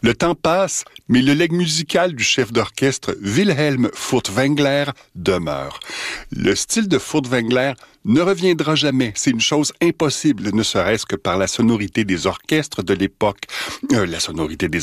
Le temps passe, mais le legs musical du chef d'orchestre Wilhelm Furtwängler demeure. Le style de Furtwängler ne reviendra jamais. C'est une chose impossible, ne serait-ce que par la sonorité des orchestres de l'époque, la sonorité des